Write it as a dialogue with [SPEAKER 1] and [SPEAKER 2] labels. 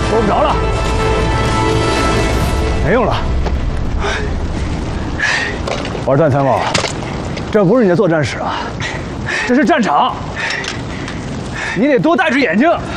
[SPEAKER 1] 够不着了，没用了。玩段参谋，这不是你的作战室啊，这是战场，你得多戴只眼睛。